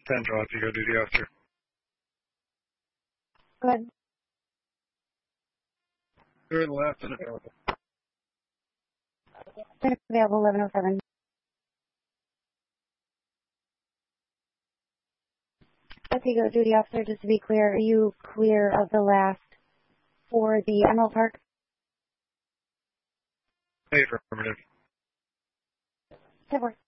10 draw, Vigo duty officer. Good. Clear to the left and available. Available 1107. Vigo duty officer, just to be clear, are you clear of the last for the Emerald Park? Affirmative. That works.